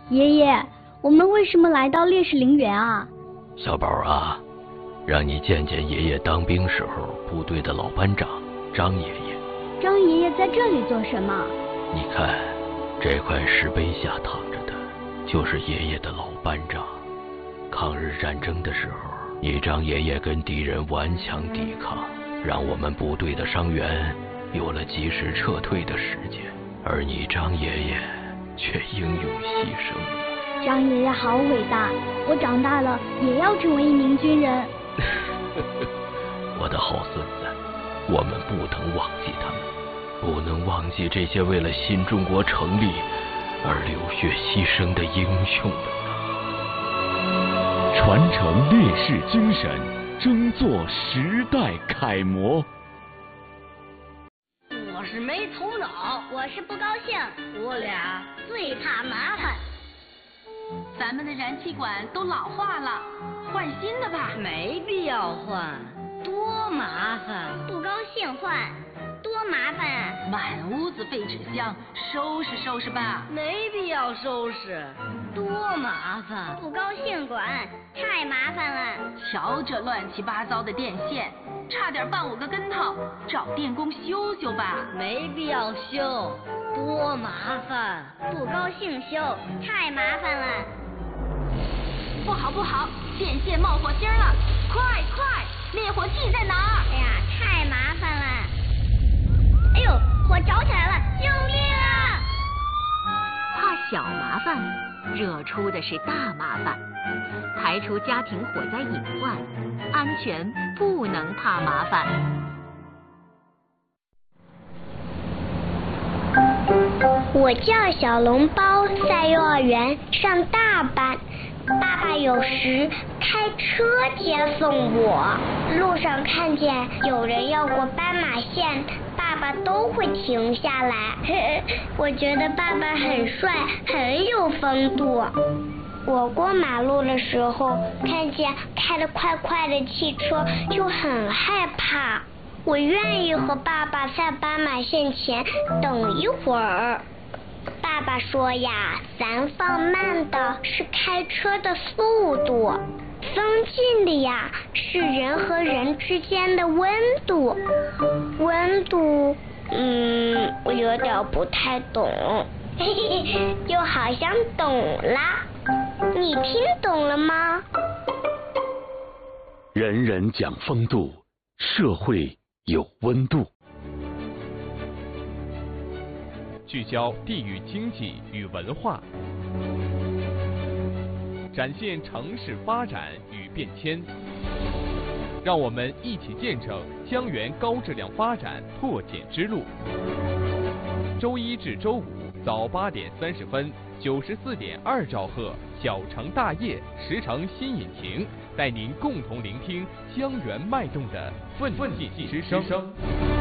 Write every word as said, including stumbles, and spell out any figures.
爷爷，我们为什么来到烈士陵园啊？ 小宝啊，让你见见爷爷当兵时候部队的老班长张爷爷。 张爷爷在这里做什么？ 你看，这块石碑下躺着的，就是爷爷的老班长。抗日战争的时候，你张爷爷跟敌人顽强抵抗，让我们部队的伤员有了及时撤退的时间，而你张爷爷却英勇牺牲了。 张爷爷好伟大，我长大了也要成为一名军人。 我的好孙子，我们不能忘记他们，不能忘记这些为了新中国成立而流血牺牲的英雄们。 传承烈士精神，争做时代楷模。 我是没头脑， 我是不高兴， 我俩最怕麻烦。 咱们的燃气管都老化了，换新的吧。 没必要换，多麻烦。 不高兴换，多麻烦啊！ 满屋子废纸箱，收拾收拾吧。 没必要收拾，多麻烦。 不高兴管，太麻烦了。 瞧这乱七八糟的电线，差点绊我个跟头，找电工修修吧。 没必要修，多麻烦。 不高兴修，太麻烦了。 不好不好，电线冒火星了，快快，灭火器在哪儿？ 哎呀，太麻烦了。哎呦，火着起来了，救命啊！ 怕小麻烦，惹出的是大麻烦。排除家庭火灾隐患，安全不能怕麻烦。 我叫小笼包，在幼儿园上大班。爸爸有时开车接送我，路上看见有人要过斑马线，爸爸都会停下来。我觉得爸爸很帅，很有风度。我过马路的时候，看见开得快快的汽车，就很害怕。我愿意和爸爸在斑马线前等一会儿。爸爸说呀，咱放慢的是开车的速度，增进的呀是人和人之间的温度。温度，嗯，我有点不太懂，嘿嘿，就好像懂啦。你听懂了吗？ 人人讲风度，社会有温度。 聚焦地域经济与文化，展现城市发展与变迁，让我们一起见证江源高质量发展拓展之路。周一至周五早八点三十分，九十四点二兆赫小城大业十城新引擎，带您共同聆听江源脉动的奋进之声。